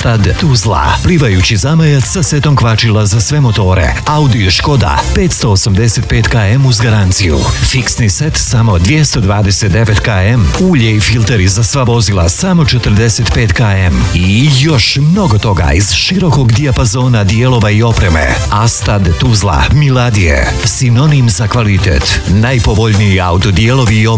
Astad Tuzla, plivajući zamajac sa setom kvačila za sve motore. Audi Škoda 585 km uz garanciju. Fiksni set samo 229 km. Ulje i filteri za sva vozila samo 45 km. I još mnogo toga iz širokog dijapazona dijelova i opreme. Astad Tuzla Miladije, sinonim za kvalitet. Najpovoljniji autodijelovi i opreme